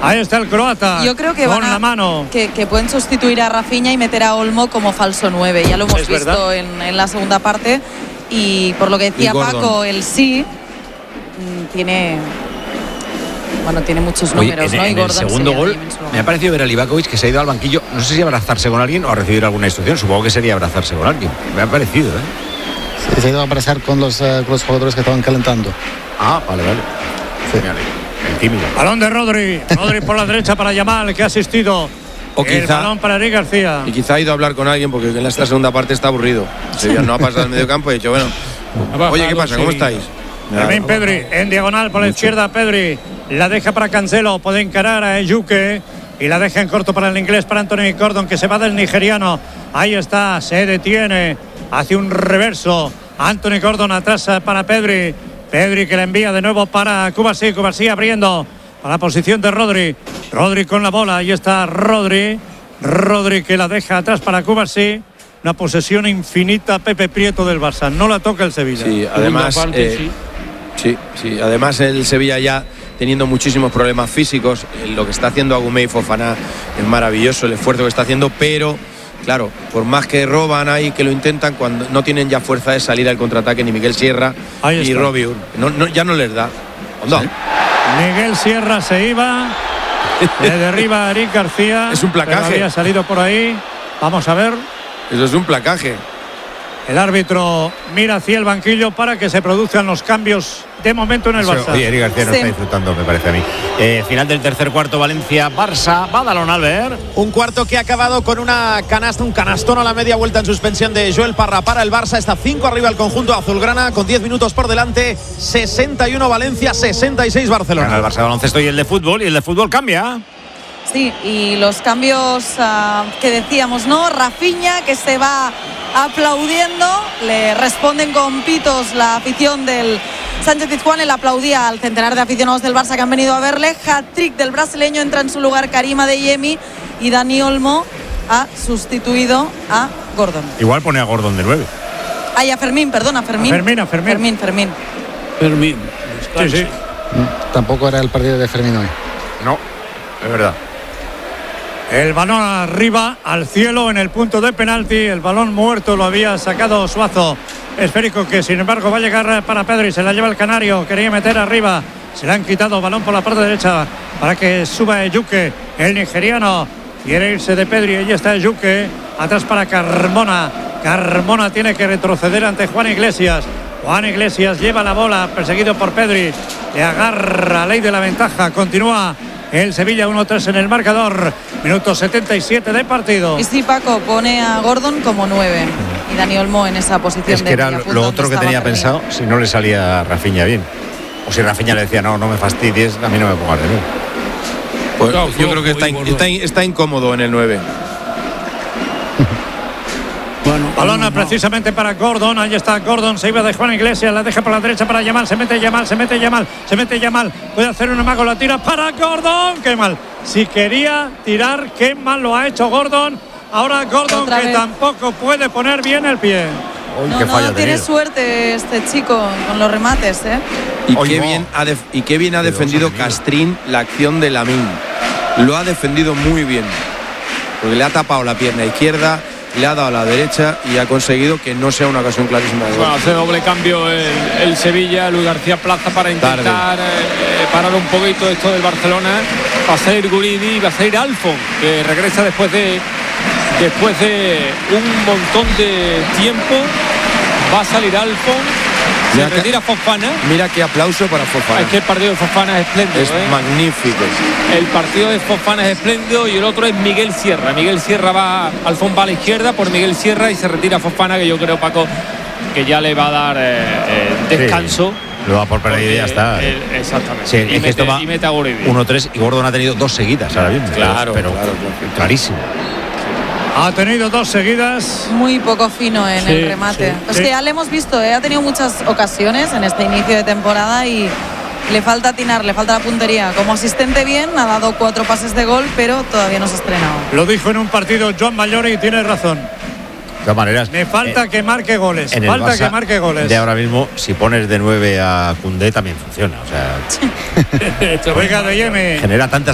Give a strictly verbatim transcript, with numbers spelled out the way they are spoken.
Ahí está el croata. Yo creo que con van a, la mano. Que, que pueden sustituir a Rafinha y meter a Olmo como falso nueve. Ya lo hemos Es visto en, en la segunda parte. Y por lo que decía Paco, el sí mmm, tiene. Bueno, tiene muchos números, Oye, en, ¿no? Y en Gordon el segundo sí, gol me ha parecido ver a Livakovic que se ha ido al banquillo. No sé si abrazarse con alguien o a recibir alguna instrucción. Supongo que sería abrazarse con alguien. Me ha parecido, ¿eh? Sí, se ha ido a abrazar con los, uh, con los jugadores que estaban calentando. Ah, vale, vale. Sí. El tímido. Balón de Rodri. Rodri por la derecha para Yamal, que ha asistido. O el quizá, balón para Eric García. Y quizá ha ido a hablar con alguien porque en esta segunda parte está aburrido. Sevilla no ha pasado al medio campo y ha dicho, bueno, oye, ¿qué pasa? ¿Cómo estáis? Fermín Pedri en diagonal por la izquierda. Pedri la deja para Cancelo. Puede encarar a Ejuke y la deja en corto para el inglés, para Anthony Gordon, que se va del nigeriano. Ahí está, se detiene, hace un reverso. Anthony Gordon atrás para Pedri. Pedri que la envía de nuevo para Cubarsí. Cubarsí abriendo a la posición de Rodri. Rodri con la bola. Ahí está Rodri. Rodri que la deja atrás para Cubarsí. Una posesión infinita Pepe Prieto del Barça. No la toca el Sevilla. Sí, además, parte, eh, sí. sí, sí, además el Sevilla ya teniendo muchísimos problemas físicos. Lo que está haciendo Agumé y Fofana es maravilloso, el esfuerzo que está haciendo, pero claro, por más que roban ahí, que lo intentan, cuando no tienen ya fuerza de salir al contraataque ni Miguel Sierra y Robbie, no, no, ya no les da. ¿Sí? Miguel Sierra se iba, le derriba a Eric García. Es un placaje. Había salido por ahí. Vamos a ver. Eso es un placaje. El árbitro mira hacia el banquillo para que se produzcan los cambios de momento en el Barça. Oye, Eric García no Sí. está disfrutando, me parece a mí. Eh, final del tercer cuarto, Valencia-Barça. Badalón, Albert. Un cuarto que ha acabado con una canasta, un canastón a la media vuelta en suspensión de Joel Parra para el Barça. Está cinco arriba el conjunto azulgrana con diez minutos por delante. sesenta y uno Valencia, sesenta y seis Barcelona. Gana el Barça de baloncesto y el de fútbol. Y el de fútbol cambia. Sí, y los cambios uh, que decíamos, ¿no? Rafinha, que se va aplaudiendo, le responden con pitos la afición del Sánchez Pizjuán. Él aplaudía al centenar de aficionados del Barça que han venido a verle. Hat-trick del brasileño, entra en su lugar Karim Adeyemi y Dani Olmo ha sustituido a Gordon. Igual pone a Gordon de nueve. Ay, a Fermín, perdón, a Fermín. A Fermín, a Fermín. Fermín, Fermín. Fermín. Sí, sí. Tampoco era el partido de Fermín hoy. No, es verdad. El balón arriba, al cielo, en el punto de penalti. El balón muerto lo había sacado Suazo. Esférico que, sin embargo, va a llegar para Pedri. Se la lleva el canario. Quería meter arriba. Se le han quitado. Balón por la parte derecha para que suba Ejuke, el nigeriano. Quiere irse de Pedri. Ahí está Ejuke. Atrás para Carmona. Carmona tiene que retroceder ante Juan Iglesias. Juan Iglesias lleva la bola, perseguido por Pedri. Le agarra, ley de la ventaja. Continúa el Sevilla uno tres en el marcador. Minuto setenta y siete de partido. Y sí, Paco pone a Gordon como nueve. Y Dani Olmo en esa posición. Es que de era media punta lo donde otro que estaba tenía Fermín. pensado si no le salía a Rafinha bien. O si Rafinha le decía, no, no me fastidies, a mí no me pongas de nuevo. Pues No, yo creo que está, muy está, está incómodo en el nueve. Bueno, Balón no, no. precisamente para Gordon. Ahí está Gordon. Se iba de Juan Iglesias. La deja por la derecha para Yamal. Se mete Yamal. Se mete Yamal. Se mete Yamal. Puede hacer un amago. La tira para Gordon. Qué mal. Si quería tirar, qué mal lo ha hecho Gordon. Ahora Gordon Otra que vez. tampoco puede poner bien el pie. Uy, No, qué no, fallo ha tiene tenido. suerte este chico con los remates, ¿eh? Y Oye, qué no. bien ha, def- y qué bien ha Qué defendido dos ha tenido. Castrín la acción de Lamine. Lo ha defendido muy bien. Porque le ha tapado la pierna izquierda, le ha dado a la derecha y ha conseguido que no sea una ocasión clarísima de gol. Bueno, hace doble cambio el, el Sevilla. Luis García Plaza para intentar eh, parar un poquito esto del Barcelona. Va a salir Guridi y va a salir Alfon, que regresa después de después de un montón de tiempo. Va a salir Alfon. Se Mira que- retira Fofana. Mira qué aplauso para Fofana. Es que el partido de Fofana es espléndido. Es ¿eh? magnífico. El partido de Fofana es espléndido y el otro es Miguel Sierra. Miguel Sierra va, Alfon va a la izquierda por Miguel Sierra y se retira Fofana, que yo creo, Paco, que ya le va a dar eh, eh, descanso. Sí, lo va por perder y ya está. El- exactamente. Sí, y, es que mete, esto va y mete a Guridi. uno tres y Gordon ha tenido dos seguidas ahora mismo. Claro, pero claro, claro. clarísimo. Ha tenido dos seguidas. Muy poco fino en Sí, el remate. sí, es sí. que ya le hemos visto, ¿eh? Ha tenido muchas ocasiones en este inicio de temporada y le falta atinar, le falta la puntería. Como asistente bien, ha dado cuatro pases de gol, pero todavía no se ha estrenado. Lo dijo en un partido Joan Mallori y tiene razón. De todas maneras, Me falta eh, que marque goles. en el Falta Barça que marque goles. de ahora mismo, si pones de nueve a Koundé también funciona. O sea, Juega de Yeme. genera tantas